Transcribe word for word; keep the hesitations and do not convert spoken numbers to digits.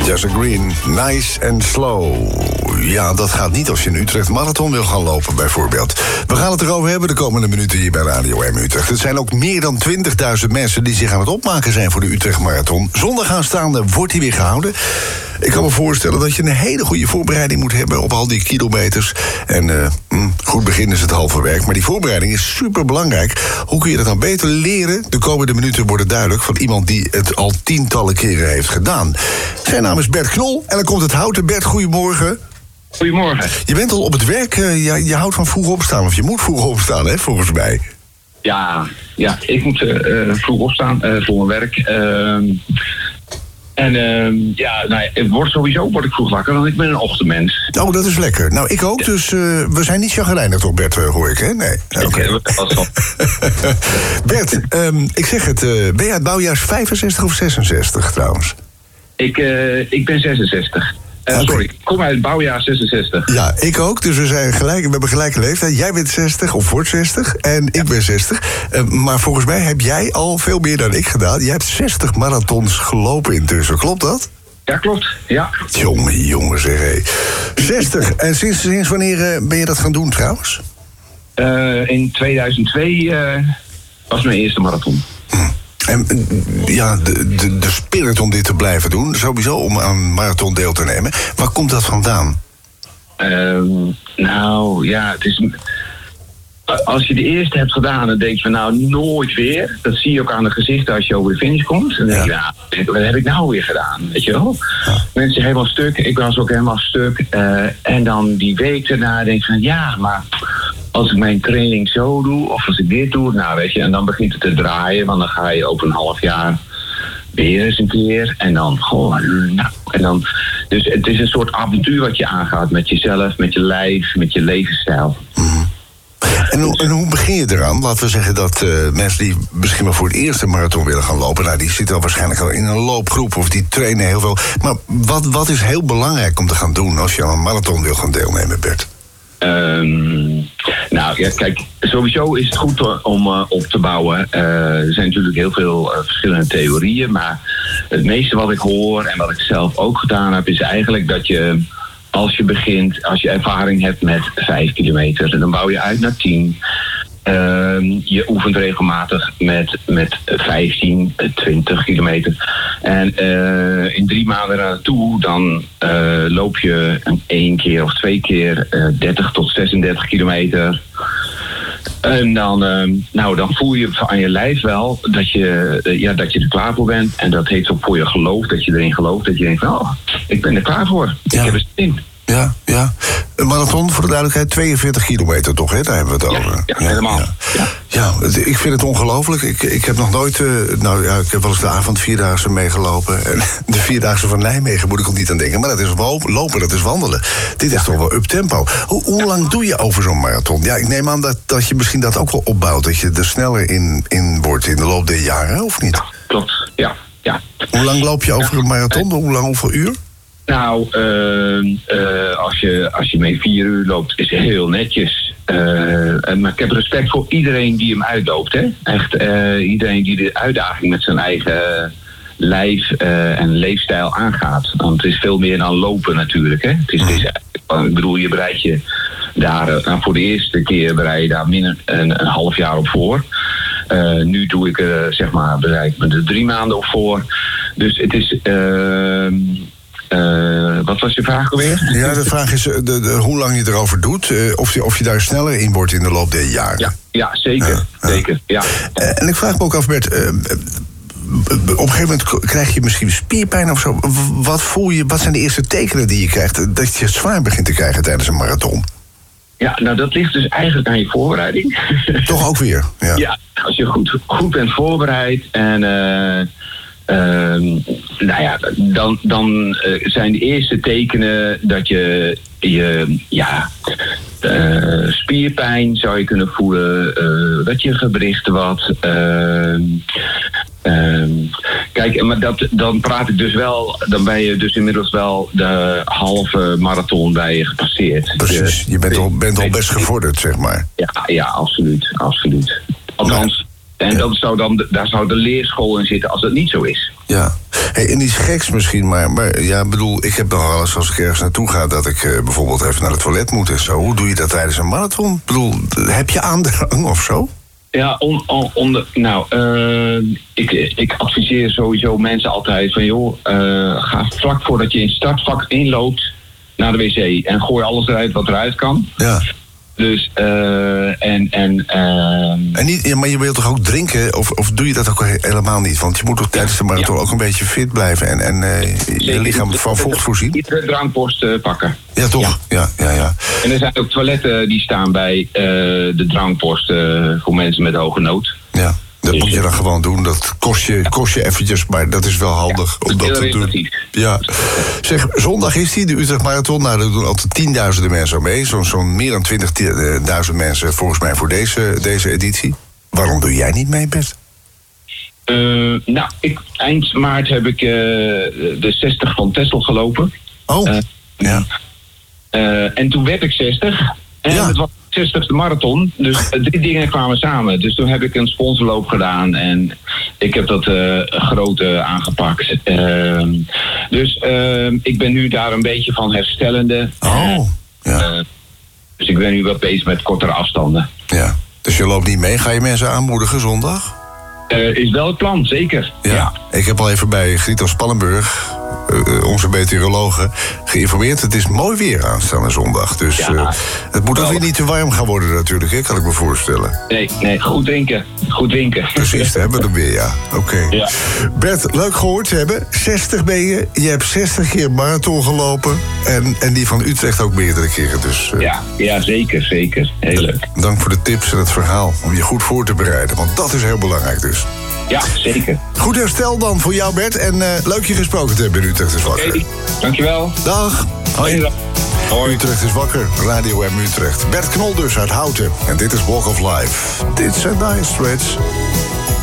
Jesse Green, Nice and Slow. Ja, dat gaat niet als je een Utrecht Marathon wil gaan lopen, bijvoorbeeld. We gaan het erover hebben de komende minuten hier bij Radio M Utrecht. Het zijn ook meer dan twintigduizend mensen die zich aan het opmaken zijn voor de Utrecht Marathon. Zondag aanstaande wordt die weer gehouden. Ik kan me voorstellen dat je een hele goede voorbereiding moet hebben op al die kilometers. En uh, mm, goed begin is het halve werk, maar die voorbereiding is super belangrijk. Hoe kun je dat dan beter leren? De komende minuten worden duidelijk van iemand die het al tientallen keren heeft gedaan. Zijn naam is Bert Knol en dan komt het houten. Bert, goedemorgen. Goedemorgen. Je bent al op het werk, uh, je, je houdt van vroeg opstaan, of je moet vroeg opstaan, hè, volgens mij. Ja, ja ik moet uh, vroeg opstaan uh, voor mijn werk. Uh, en uh, ja, nou, het wordt sowieso word ik vroeg wakker, want ik ben een ochtendmens. Oh, dat is lekker. Nou, ik ook, dus uh, we zijn niet chagrijnig toch, Bert, hoor ik, hè? Nee. Oké. Okay. Bert, um, ik zeg het, uh, ben jij het bouwjaars vijfenzestig of zesenzestig trouwens? Ik, uh, ik ben zesenzestig. Uh, okay. Sorry, ik kom uit het bouwjaar zesenzestig. Ja, ik ook, dus we zijn gelijk, we hebben gelijke leeftijd. Jij bent zestig of wordt zestig en ik ja. ben zestig. Uh, maar volgens mij heb jij al veel meer dan ik gedaan. Jij hebt zestig marathons gelopen intussen, klopt dat? Ja, klopt, ja. Jongen, jongen, zeg hé. zestig, en sinds, sinds wanneer uh, ben je dat gaan doen trouwens? Uh, in tweeduizend twee uh, was mijn eerste marathon. Hm. En ja, de, de, de spirit om dit te blijven doen, sowieso om aan marathon deel te nemen. Waar komt dat vandaan? Uh, nou, ja, het is... Als je de eerste hebt gedaan, dan denk je van nou, nooit weer. Dat zie je ook aan de gezichten als je over de finish komt. Dan denk je, ja. nou, wat heb ik nou weer gedaan? Weet je wel? Ja. Mensen zijn helemaal stuk. Ik was ook helemaal stuk. Uh, en dan die week daarna denk je van ja, maar als ik mijn training zo doe, of als ik dit doe, nou weet je, en dan begint het te draaien, want dan ga je over een half jaar weer eens een keer. En dan, goh, nou, en dan. Dus het is een soort avontuur wat je aangaat met jezelf, met je lijf, met je levensstijl. Mm. En, hoe, en hoe begin je eraan? Laten we zeggen dat uh, mensen die misschien maar voor het eerst een marathon willen gaan lopen, nou, die zitten al waarschijnlijk al in een loopgroep of die trainen heel veel. Maar wat, wat is heel belangrijk om te gaan doen als je aan een marathon wil gaan deelnemen, Bert? Um, nou ja, kijk, sowieso is het goed om uh, op te bouwen. Uh, er zijn natuurlijk heel veel uh, verschillende theorieën, maar het meeste wat ik hoor en wat ik zelf ook gedaan heb, is eigenlijk dat je, als je begint, als je ervaring hebt met vijf kilometer, dan bouw je uit naar tien. Uh, je oefent regelmatig met, met vijftien, twintig kilometer. En uh, in drie maanden naartoe, dan uh, loop je een één keer of twee keer uh, dertig tot zesendertig kilometer. En dan, uh, nou, dan voel je aan je lijf wel dat je, uh, ja, dat je er klaar voor bent. En dat heeft ook voor je geloof, dat je erin gelooft. Dat je denkt van, oh, ik ben er klaar voor. Ja. Ik heb er zin in. Ja, ja. Een marathon, voor de duidelijkheid, tweeënveertig kilometer toch, hè? Daar hebben we het ja, over. Ja, ja helemaal. Ja. Ja. Ja, ik vind het ongelooflijk. Ik, ik heb nog nooit, uh, nou ja, ik heb wel eens de avondvierdaagse meegelopen. En de vierdaagse van Nijmegen moet ik ook niet aan denken. Maar dat is lopen, dat is wandelen. Dit is toch wel up-tempo. Hoe, hoe lang doe je over zo'n marathon? Ja, ik neem aan dat, dat je misschien dat ook wel opbouwt. Dat je er sneller in, in wordt in de loop der jaren, of niet? Ja, klopt. Ja, ja. Hoe lang loop je over een marathon? Hoe lang, hoeveel uur? Nou, uh, uh, als, je, als je mee vier uur loopt, is het heel netjes. Uh, maar ik heb respect voor iedereen die hem uitloopt. Hè? Echt, uh, iedereen die de uitdaging met zijn eigen lijf uh, en leefstijl aangaat. Want het is veel meer dan lopen natuurlijk. Hè? Het is, het is, ik bedoel, je bereidt je daar, uh, voor de eerste keer bereid je daar minder een, een half jaar op voor. Uh, nu doe ik uh, zeg maar, bereid me er drie maanden op voor. Dus het is... Uh, Uh, wat was je vraag alweer? Ja, de vraag is de, de, hoe lang je erover doet. Uh, of, je, of je daar sneller in wordt in de loop der jaren. Ja, ja zeker. Ja, zeker ja. Uh, en ik vraag me ook af, Bert... Uh, op een gegeven moment krijg je misschien spierpijn of zo. Wat voel je? Wat zijn de eerste tekenen die je krijgt? Dat je het zwaar begint te krijgen tijdens een marathon? Ja, nou dat ligt dus eigenlijk aan je voorbereiding. Toch ook weer? Ja, ja als je goed, goed bent voorbereid en... Uh, Uh, nou ja, dan, dan uh, zijn de eerste tekenen dat je je ja, uh, spierpijn zou je kunnen voelen, uh, dat je gewricht wat. Uh, uh, kijk, maar dat, dan praat ik dus wel, dan ben je dus inmiddels wel de halve marathon bij je gepasseerd. Precies, je, je bent, al, bent al best gevorderd, zeg maar. Ja, ja absoluut, absoluut. Althans, En Ja. dat zou dan, daar zou de leerschool in zitten als dat niet zo is. Ja, hey, en iets geks misschien, maar, maar ja, bedoel, ik heb nog wel eens als ik ergens naartoe ga dat ik uh, bijvoorbeeld even naar het toilet moet en zo. Hoe doe je dat tijdens een marathon? Ik bedoel, heb je aandrang of zo? Ja, on, on, on de, nou, uh, ik, ik adviseer sowieso mensen altijd van joh, uh, ga vlak voordat je in het startvak inloopt naar de wc en gooi alles eruit wat eruit kan. Ja. Dus, uh, en... en, uh, en niet, ja, maar je wilt toch ook drinken, of, of doe je dat ook helemaal niet? Want je moet toch tijdens de marathon ja. ook een beetje fit blijven en, en uh, je lichaam van vocht voorzien? Iedere drankpost uh, pakken. Ja, toch? Ja. Ja, ja, ja. En er zijn ook toiletten die staan bij uh, de drankpost uh, voor mensen met hoge nood. Ja. Dat moet je dan gewoon doen. Dat kost je, kost je eventjes, maar dat is wel handig ja, om dat te doen. Ja. Zeg, zondag is die, de Utrecht Marathon. Nou, daar doen altijd tienduizenden mensen aan mee. Zo'n zo'n meer dan twintigduizend mensen volgens mij voor deze, deze editie. Waarom doe jij niet mee, Bert? Uh, nou, ik, eind maart heb ik uh, de zestig van Texel gelopen. Oh, uh, ja. Uh, en toen werd ik zestig. En ja. het was zestigste marathon, dus drie dingen kwamen samen. Dus toen heb ik een sponsorloop gedaan en ik heb dat uh, groot uh, aangepakt. Uh, dus uh, ik ben nu daar een beetje van herstellende. Oh, ja. Uh, dus ik ben nu wat bezig met kortere afstanden. Ja, dus je loopt niet mee. Ga je mensen aanmoedigen zondag? Uh, is wel het plan, zeker. Ja. ja. Ik heb al even bij Grieto Spannenburg, Uh, onze meteorologen, geïnformeerd. Het is mooi weer aanstaande zondag. Dus ja, uh, het moet ook weer niet te warm gaan worden natuurlijk, hè, kan ik me voorstellen. Nee, nee, goed drinken. Goed drinken. Precies, daar hebben we hem weer, ja. Oké. Okay. Ja. Bert, leuk gehoord te hebben. zestig ben je. Je hebt zestig keer marathon gelopen. En, en die van Utrecht ook meerdere keren. Dus, uh, ja, ja, zeker, zeker. Heel leuk. Dank voor de tips en het verhaal. Om je goed voor te bereiden. Want dat is heel belangrijk dus. Ja, zeker. Goed herstel dan voor jou, Bert. En uh, leuk je gesproken te hebben in Utrecht is Wakker. Okay, dankjewel. Dag. Hoi. Hoi. Utrecht is Wakker, Radio M Utrecht. Bert Knol dus uit Houten. En dit is Walk of Life. Dit zijn Dire Straits.